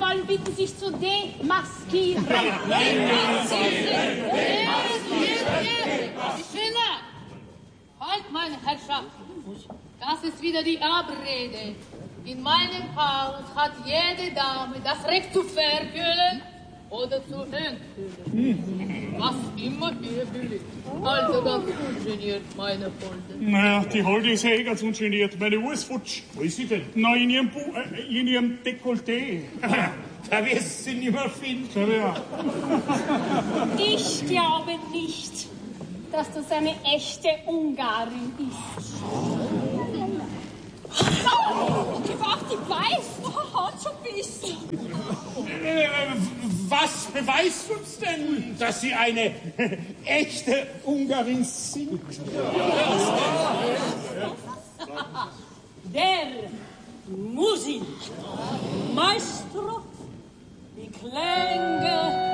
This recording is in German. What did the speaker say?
wollen bitten, sich zu demaskieren. Schiller! Halt, meine Herrschaft! Das ist wieder die Abrede. In meinem Haus hat jede Dame das Recht zu verkühlen oder zu enthüllen. Was immer ihr will. Also ganz ungeniert, meine Holde. Naja, die Holde ist ja eh ganz ungeniert. Meine Uhr ist futsch. Wo ist sie denn? Na, in ihrem Dekolleté. Da wirst du sie nicht mehr finden. Ja. Ich glaube nicht, dass das eine echte Ungarin ist. Ich weiß, hat schon bisschen. Was beweist uns denn, dass Sie eine echte Ungarin sind? Der Musik, Maestro, die Klänge